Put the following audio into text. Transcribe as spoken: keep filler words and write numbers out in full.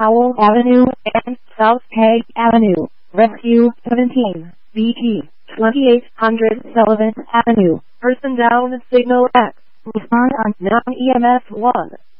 Howell Avenue and South Hague Avenue. Rescue seventeen, B T, twenty-eight hundred Sullivan Avenue. Person down, signal X. Respond on non E M S one.